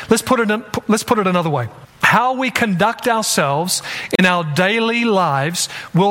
Let's put it another way. How we conduct ourselves in our daily lives will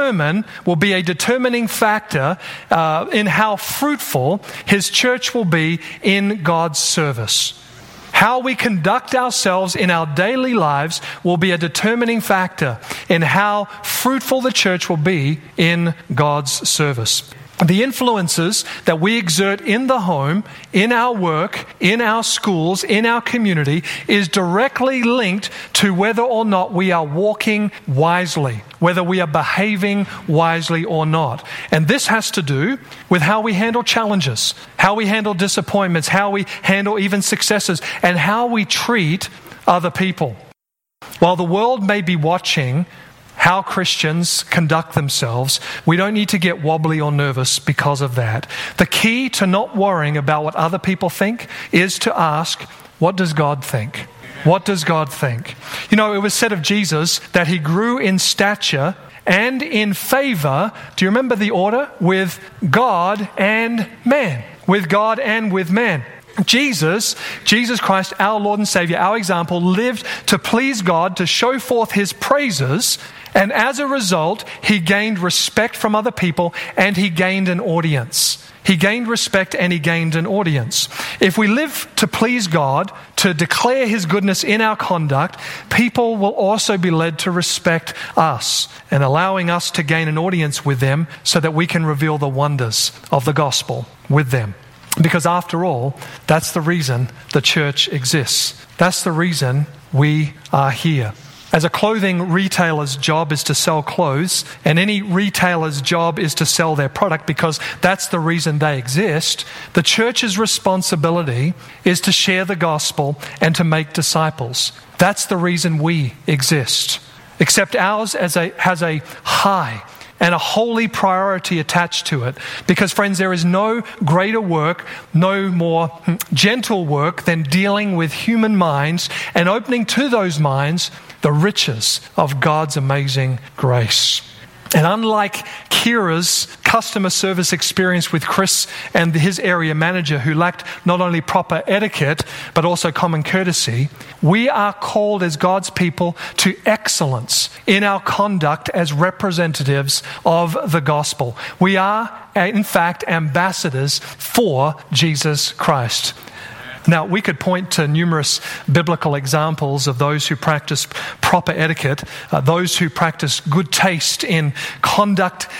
be a determining factor in how fruitful His church will be in God's service. How we conduct ourselves in our daily lives will be a determining factor in how fruitful the church will be in God's service. The influences that we exert in the home, in our work, in our schools, in our community is directly linked to whether or not we are walking wisely, whether we are behaving wisely or not. And this has to do with how we handle challenges, how we handle disappointments, how we handle even successes, and how we treat other people. While the world may be watching how Christians conduct themselves, we don't need to get wobbly or nervous because of that. The key to not worrying about what other people think is to ask, what does God think? What does God think? You know, it was said of Jesus that He grew in stature and in favor, do you remember the order? With God and man. With God and with man. Jesus Christ, our Lord and Savior, our example, lived to please God, to show forth His praises, and as a result, He gained respect from other people and He gained an audience. He gained respect and He gained an audience. If we live to please God, to declare His goodness in our conduct, people will also be led to respect us and allowing us to gain an audience with them so that we can reveal the wonders of the gospel with them. Because after all, that's the reason the church exists. That's the reason we are here. As a clothing retailer's job is to sell clothes, and any retailer's job is to sell their product because that's the reason they exist, the church's responsibility is to share the gospel and to make disciples. That's the reason we exist. Except ours has a high and a holy priority attached to it. Because friends, there is no greater work, no more gentle work than dealing with human minds and opening to those minds the riches of God's amazing grace. And unlike Kira's customer service experience with Chris and his area manager who lacked not only proper etiquette but also common courtesy, we are called as God's people to excellence in our conduct as representatives of the gospel. We are, in fact, ambassadors for Jesus Christ. Now, we could point to numerous biblical examples of those who practice proper etiquette, those who practice good taste in conduct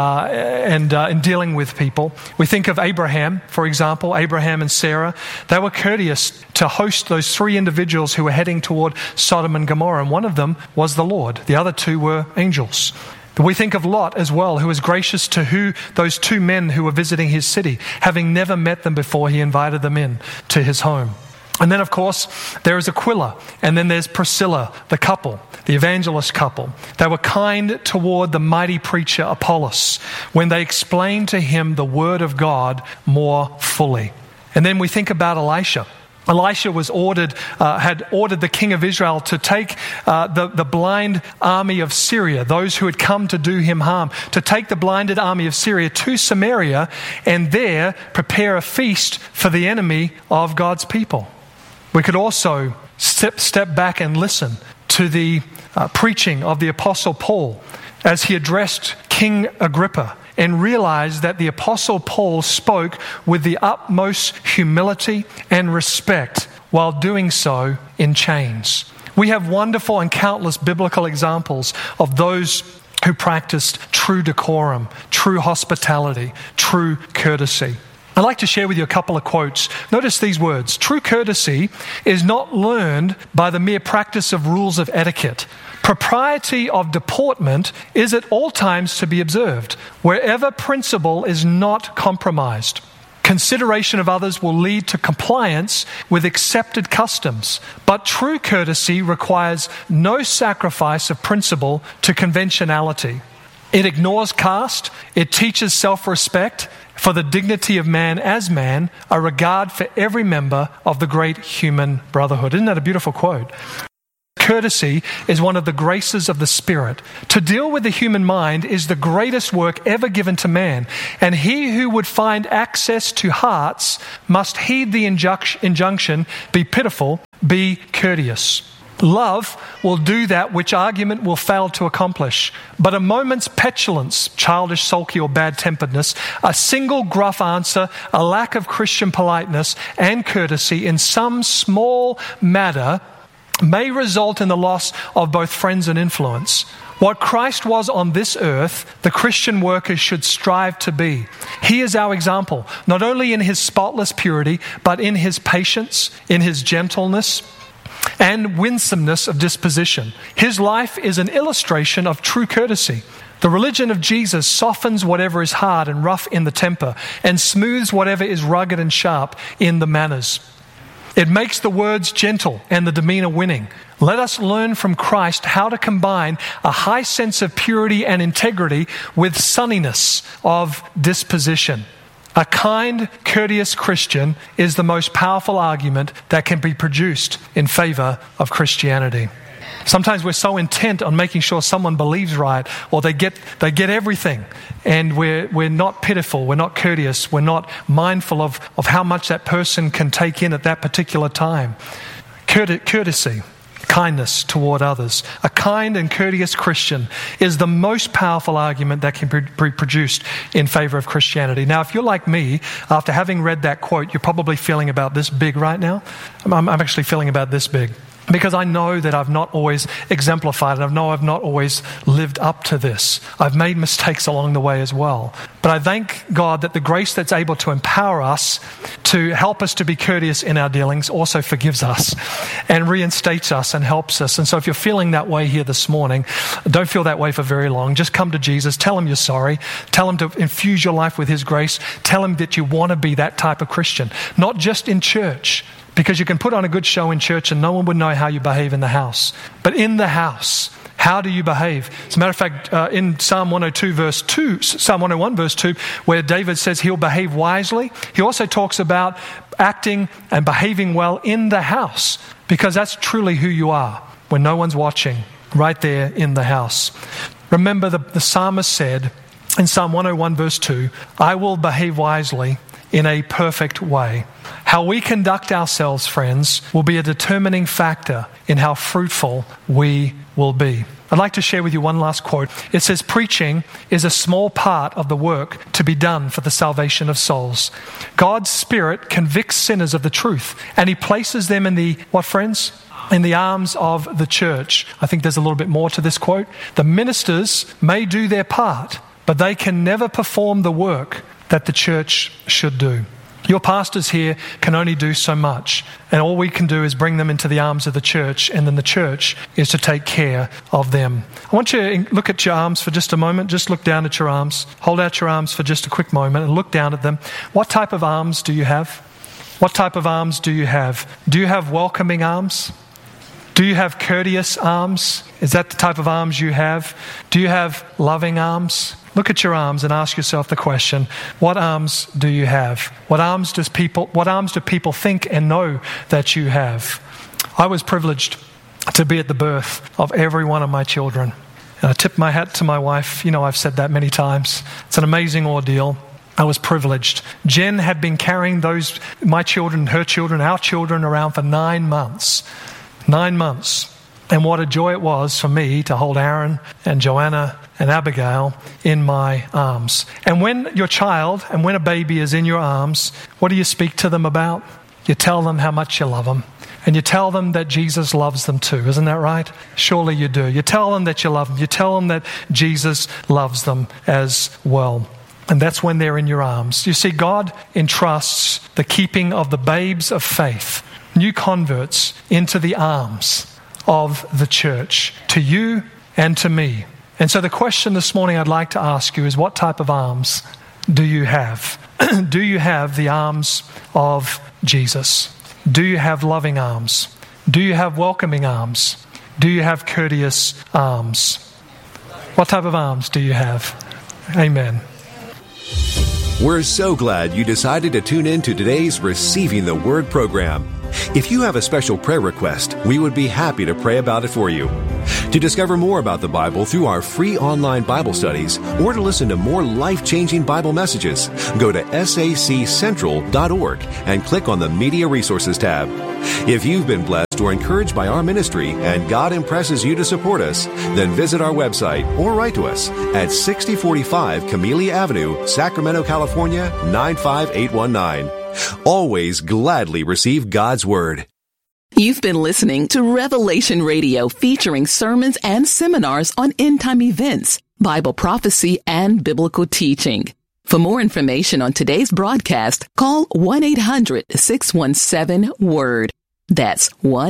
and in dealing with people. We think of Abraham, for example, Abraham and Sarah. They were courteous to host those three individuals who were heading toward Sodom and Gomorrah, and one of them was the Lord. The other two were angels. We think of Lot as well, who was gracious to those two men who were visiting his city. Having never met them before, he invited them in to his home. And then, of course, there is Aquila, and then there's Priscilla, the couple, the evangelist couple. They were kind toward the mighty preacher Apollos when they explained to him the word of God more fully. And then we think about Elisha. Elisha had ordered the king of Israel to take the blind army of Syria, those who had come to do him harm, to take the blinded army of Syria to Samaria and there prepare a feast for the enemy of God's people. We could also step back and listen to the preaching of the Apostle Paul as he addressed King Agrippa, and realize that the Apostle Paul spoke with the utmost humility and respect while doing so in chains. We have wonderful and countless biblical examples of those who practiced true decorum, true hospitality, true courtesy. I'd like to share with you a couple of quotes. Notice these words. True courtesy is not learned by the mere practice of rules of etiquette. Propriety of deportment is at all times to be observed, wherever principle is not compromised. Consideration of others will lead to compliance with accepted customs, but true courtesy requires no sacrifice of principle to conventionality. It ignores caste, it teaches self-respect for the dignity of man as man, a regard for every member of the great human brotherhood. Isn't that a beautiful quote? Courtesy is one of the graces of the Spirit. To deal with the human mind is the greatest work ever given to man, and he who would find access to hearts must heed the injunction, be pitiful, be courteous. Love will do that which argument will fail to accomplish. But a moment's petulance, childish, sulky, or bad-temperedness, a single gruff answer, a lack of Christian politeness and courtesy in some small matter may result in the loss of both friends and influence. What Christ was on this earth, the Christian workers should strive to be. He is our example, not only in his spotless purity, but in his patience, in his gentleness, and winsomeness of disposition. His life is an illustration of true courtesy. The religion of Jesus softens whatever is hard and rough in the temper and smooths whatever is rugged and sharp in the manners. It makes the words gentle and the demeanor winning. Let us learn from Christ how to combine a high sense of purity and integrity with sunniness of disposition. A kind, courteous Christian is the most powerful argument that can be produced in favor of Christianity. Sometimes we're so intent on making sure someone believes right or they get everything, and we're not pitiful, we're not courteous, we're not mindful of how much that person can take in at that particular time. Courtesy, kindness toward others. A kind and courteous Christian is the most powerful argument that can be produced in favor of Christianity. Now, if you're like me, after having read that quote, you're probably feeling about this big right now. I'm actually feeling about this big. Because I know that I've not always exemplified it. I know I've not always lived up to this. I've made mistakes along the way as well. But I thank God that the grace that's able to empower us to help us to be courteous in our dealings also forgives us and reinstates us and helps us. And so if you're feeling that way here this morning, don't feel that way for very long. Just come to Jesus. Tell him you're sorry. Tell him to infuse your life with his grace. Tell him that you want to be that type of Christian. Not just in church. Because you can put on a good show in church and no one would know how you behave in the house. But in the house, how do you behave? As a matter of fact, in Psalm 102 verse 2, Psalm 101 verse 2, where David says he'll behave wisely, he also talks about acting and behaving well in the house. Because that's truly who you are when no one's watching, right there in the house. Remember the psalmist said in Psalm 101 verse 2, I will behave wisely in a perfect way. How we conduct ourselves, friends, will be a determining factor in how fruitful we will be. I'd like to share with you one last quote. It says, preaching is a small part of the work to be done for the salvation of souls. God's Spirit convicts sinners of the truth, and he places them in the, what friends? In the arms of the church. I think there's a little bit more to this quote. The ministers may do their part, but they can never perform the work that the church should do. Your pastors here can only do so much, and all we can do is bring them into the arms of the church, and then the church is to take care of them. I want you to look at your arms for just a moment. Just look down at your arms. Hold out your arms for just a quick moment and look down at them. What type of arms do you have? What type of arms do you have? Do you have welcoming arms? Do you have courteous arms? Is that the type of arms you have? Do you have loving arms? Look at your arms and ask yourself the question, what arms do you have? What arms do people think and know that you have? I was privileged to be at the birth of every one of my children. And I tip my hat to my wife. You know, I've said that many times. It's an amazing ordeal. I was privileged. Jen had been carrying my children, her children, our children around for 9 months. 9 months. And what a joy it was for me to hold Aaron and Joanna and Abigail in my arms. And when your child and when a baby is in your arms, what do you speak to them about? You tell them how much you love them. And you tell them that Jesus loves them too. Isn't that right? Surely you do. You tell them that you love them. You tell them that Jesus loves them as well. And that's when they're in your arms. You see, God entrusts the keeping of the babes of faith, new converts, into the arms of the church, to you and to me. And so the question this morning I'd like to ask you is, what type of arms do you have? Do you have the arms of Jesus? Do you have loving arms? Do you have welcoming arms? Do you have courteous arms? What type of arms do you have? Amen. We're so glad you decided to tune in to today's Receiving the Word program. If you have a special prayer request, we would be happy to pray about it for you. To discover more about the Bible through our free online Bible studies or to listen to more life-changing Bible messages, go to saccentral.org and click on the Media Resources tab. If you've been blessed or encouraged by our ministry and God impresses you to support us, then visit our website or write to us at 6045 Camellia Avenue, Sacramento, California, 95819. Always gladly receive God's Word. You've been listening to Revelation Radio, featuring sermons and seminars on end-time events, Bible prophecy, and biblical teaching. For more information on today's broadcast, call 1-800-617-WORD. That's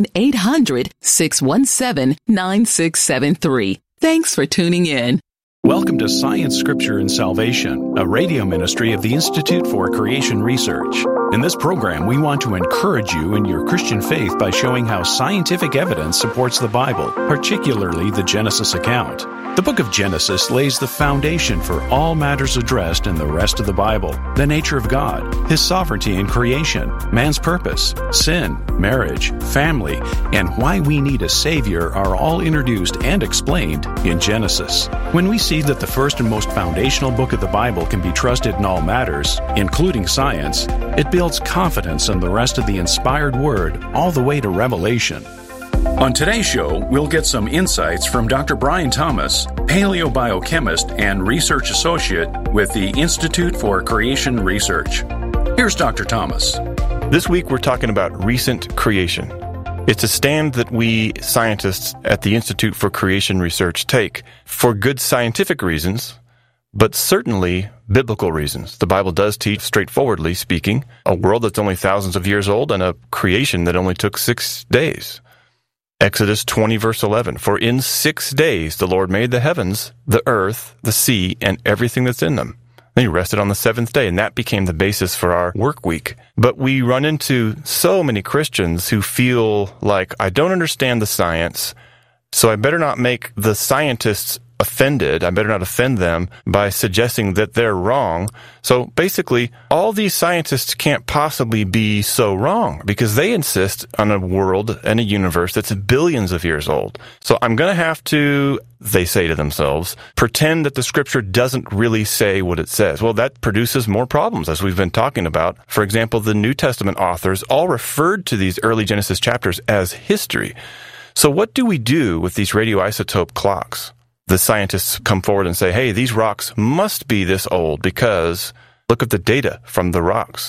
1-800-617-9673. Thanks for tuning in. Welcome to Science, Scripture, and Salvation, a radio ministry of the Institute for Creation Research. In this program, we want to encourage you in your Christian faith by showing how scientific evidence supports the Bible, particularly the Genesis account. The book of Genesis lays the foundation for all matters addressed in the rest of the Bible: the nature of God, His sovereignty in creation, man's purpose, sin, marriage, family, and why we need a Savior are all introduced and explained in Genesis. When we see that the first and most foundational book of the Bible can be trusted in all matters, including science, it builds confidence in the rest of the inspired Word all the way to Revelation. On today's show, we'll get some insights from Dr. Brian Thomas, paleobiochemist and research associate with the Institute for Creation Research. Here's Dr. Thomas. This week we're talking about recent creation. It's a stand that we scientists at the Institute for Creation Research take for good scientific reasons, but certainly biblical reasons. The Bible does teach, straightforwardly speaking, a world that's only thousands of years old and a creation that only took 6 days. Exodus 20, verse 11, "For in 6 days the Lord made the heavens, the earth, the sea, and everything that's in them. Then He rested on the seventh day," and that became the basis for our work week. But we run into so many Christians who feel like, I don't understand the science, so I better not make the scientists offended. I better not offend them by suggesting that they're wrong. So basically, all these scientists can't possibly be so wrong because they insist on a world and a universe that's billions of years old. So I'm going to have to, they say to themselves, pretend that the Scripture doesn't really say what it says. Well, that produces more problems, as we've been talking about. For example, the New Testament authors all referred to these early Genesis chapters as history. So what do we do with these radioisotope clocks? The scientists come forward and say, hey, these rocks must be this old because look at the data from the rocks.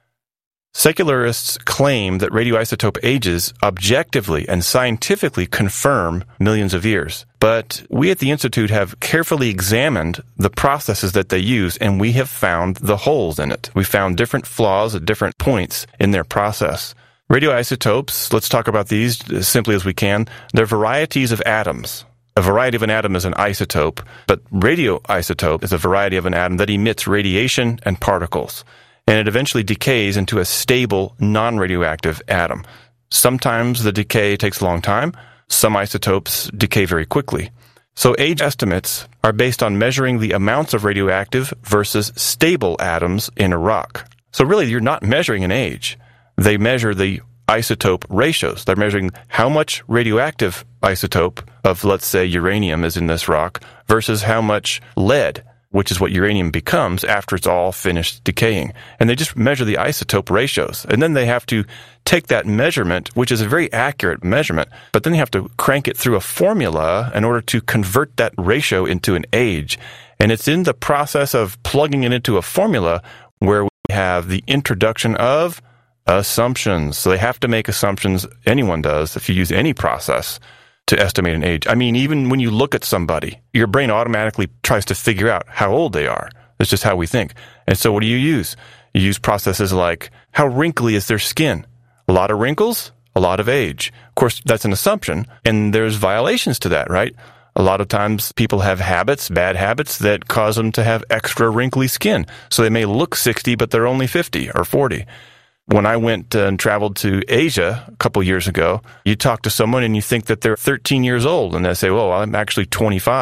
Secularists claim that radioisotope ages objectively and scientifically confirm millions of years. But we at the Institute have carefully examined the processes that they use, and we have found the holes in it. We found different flaws at different points in their process. Radioisotopes, let's talk about these as simply as we can. They're varieties of atoms. A variety of an atom is an isotope, but radioisotope is a variety of an atom that emits radiation and particles, and it eventually decays into a stable, non-radioactive atom. Sometimes the decay takes a long time. Some isotopes decay very quickly. So age estimates are based on measuring the amounts of radioactive versus stable atoms in a rock. So really, you're not measuring an age. They measure the isotope ratios. They're measuring how much radioactive isotope of, let's say, uranium is in this rock versus how much lead, which is what uranium becomes after it's all finished decaying. And they just measure the isotope ratios. And then they have to take that measurement, which is a very accurate measurement, but then they have to crank it through a formula in order to convert that ratio into an age. And it's in the process of plugging it into a formula where we have the introduction of assumptions. So they have to make assumptions. Anyone does if you use any process to estimate an age. I mean, even when you look at somebody, your brain automatically tries to figure out how old they are. That's just how we think. And so what do you use? You use processes like, how wrinkly is their skin? A lot of wrinkles, a lot of age. Of course, that's an assumption, and there's violations to that, right? A lot of times people have habits, bad habits, that cause them to have extra wrinkly skin. So they may look 60, but they're only 50 or 40. When I went and traveled to Asia a couple years ago, you talk to someone and you think that they're 13 years old, and they say, well, I'm actually 25.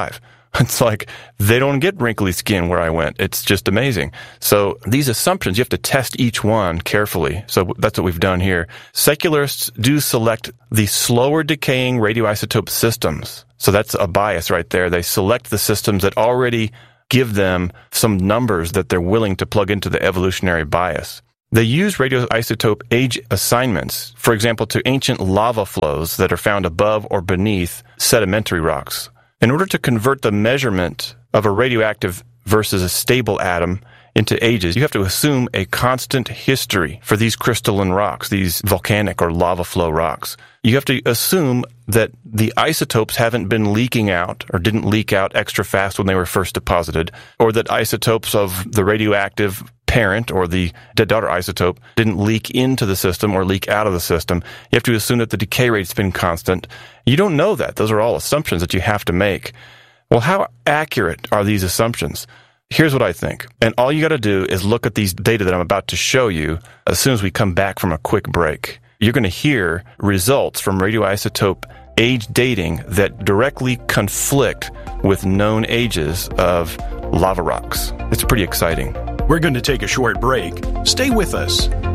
It's like they don't get wrinkly skin where I went. It's just amazing. So these assumptions, you have to test each one carefully. So that's what we've done here. Secularists do select the slower decaying radioisotope systems. So that's a bias right there. They select the systems that already give them some numbers that they're willing to plug into the evolutionary bias. They use radioisotope age assignments, for example, to ancient lava flows that are found above or beneath sedimentary rocks. In order to convert the measurement of a radioactive versus a stable atom into ages, you have to assume a constant history for these crystalline rocks, these volcanic or lava flow rocks. You have to assume that the isotopes haven't been leaking out or didn't leak out extra fast when they were first deposited, or that isotopes of the radioactive parent or the dead daughter isotope didn't leak into the system or leak out of the system. You have to assume that the decay rate's been constant. You don't know that. Those are all assumptions that you have to make. Well, how accurate are these assumptions? Here's what I think. And all you got to do is look at these data that I'm about to show you as soon as we come back from a quick break. You're going to hear results from radioisotope age dating that directly conflict with known ages of lava rocks. It's pretty exciting. We're going to take a short break. Stay with us.